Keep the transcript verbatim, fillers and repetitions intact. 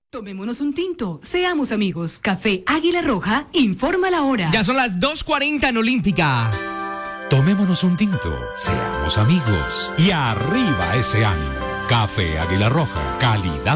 Tomémonos un tinto, seamos amigos. Café Águila Roja, informa la hora. Ya son las dos cuarenta en Olímpica. Tomémonos un tinto, seamos amigos y arriba ese ánimo. Café Águila Roja, calidad